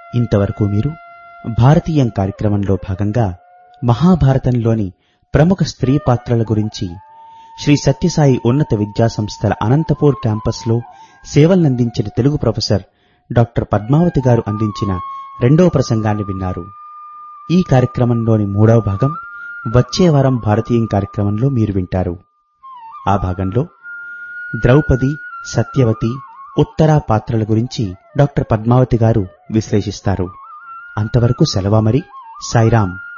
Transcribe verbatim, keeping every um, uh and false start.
ఇంతవరకు మీరు భారతీయం కార్యక్రమంలో భాగంగా మహాభారతంలోని ప్రముఖ స్త్రీ పాత్రల గురించి శ్రీ సత్యసాయి ఉన్నత విద్యాసంస్థల అనంతపూర్ క్యాంపస్లో సేవలందించిన తెలుగు ప్రొఫెసర్ డాక్టర్ పద్మావతి గారు అందించిన రెండవ ప్రసంగాన్ని విన్నారు. ఈ కార్యక్రమంలోని మూడవ భాగం వచ్చే వారం భారతీయం కార్యక్రమంలో మీరు వింటారు. ఆ భాగంలో ద్రౌపది, సత్యవతి, ఉత్తరా పాత్రల గురించి డాక్టర్ పద్మావతి గారు విశ్లేషిస్తారు. అంతవరకు సెలవా మరి. సాయిరాం.